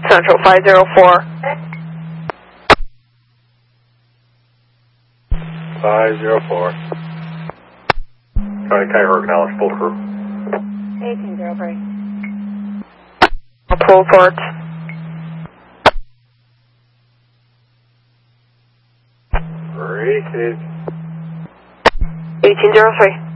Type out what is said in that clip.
Central 504. 504. Charlie Kite, acknowledge full crew. 1803. Full port. Rated. 1803.